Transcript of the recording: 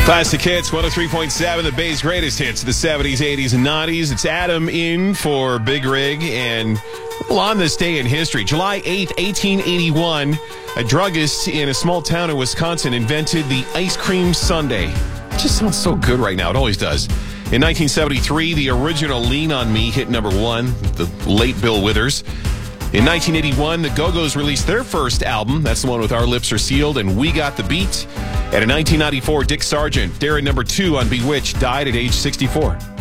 Classic Hits, 103.7, the Bay's greatest hits of the 70s, 80s, and 90s. It's Adam in for Big Rig, and on this day in history, July 8th, 1881, a druggist in a small town in Wisconsin invented the ice cream sundae. It just sounds so good right now. It always does. In 1973, the original Lean on Me hit number one, the late Bill Withers. In 1981, the Go-Go's released their first album. That's the one with Our Lips Are Sealed and We Got the Beat. And in 1994, Dick Sargent, Darren number 2 on Bewitched, died at age 64.